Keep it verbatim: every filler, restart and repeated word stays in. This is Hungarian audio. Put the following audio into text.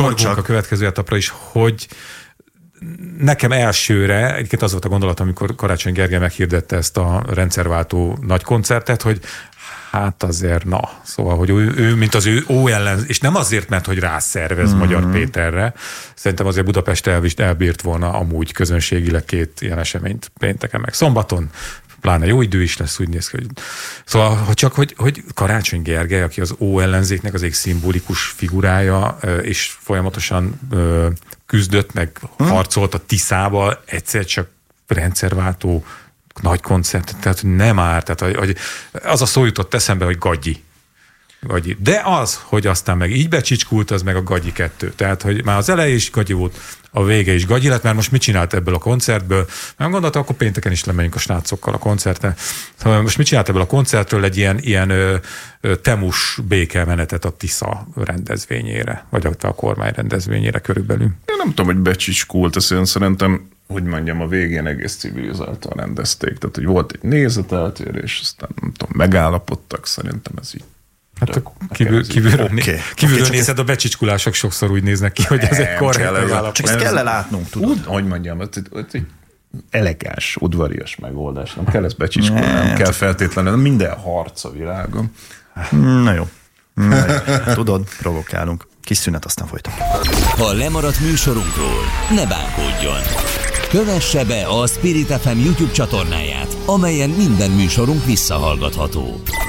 kanyarodjunk a következő etapra is, hogy nekem elsőre, egyébként az volt a gondolat, amikor Karácsony Gergely meghirdette ezt a rendszerváltó nagy koncertet, hogy hát azért na, szóval, hogy ő, ő mint az ő ó ellen, és nem azért, mert hogy rászervez mm-hmm. Magyar Péterre, szerintem azért Budapest elvist, elbírt volna amúgy közönségileg két ilyen eseményt pénteken meg szombaton, pláne jó idő is lesz, úgy néz ki, hogy... Szóval csak, hogy, hogy Karácsony Gergely, aki az ó ellenzéknek az egy szimbolikus figurája, és folyamatosan küzdött, meg hmm. harcolt a Tiszával, egyszer csak rendszerváltó nagy koncert, tehát nem árt, tehát hogy az a szó jutott eszembe, hogy gagyi. gagyi. De az, hogy aztán meg így becsicskult, az meg a gagyi kettő. Tehát, hogy már az eleje is gagyi volt, a vége is gagyi lett, mert most mit csinált ebből a koncertből? Mert gondoltam, akkor pénteken is lemegyünk a srácokkal a koncerten. Szóval most mit csinált ebből a koncertről egy ilyen, ilyen ö, ö, temus békemenetet a Tisza rendezvényére, vagy a kormány rendezvényére körülbelül? Én nem tudom, hogy becsicskult, ezt szerintem, hogy mondjam, a végén egész civilizáltan rendezték. Tehát, hogy volt egy nézeteltérés, aztán nem tudom, megállapodtak, szerintem ez így. Hát a kívül, kívülről, okay. kívülről okay, nézed, a becsicskulások sokszor úgy néznek ki, hogy ez egy korrekt megállapodás. Csak ezt kell látnunk, tudod? Úgy, hogy mondjam, ez egy elegáns, udvarias megoldás. Nem kell ezt becsicskulni, nem, nem kell feltétlenül, minden harc a világon. Na jó. Na jó. Tudod, provokálunk. Kis szünet, aztán folytatjuk. Ha lemaradt műsorunkról, ne bánkódjon. Kövesse be a Spirit ef em YouTube csatornáját, amelyen minden műsorunk visszahallgatható.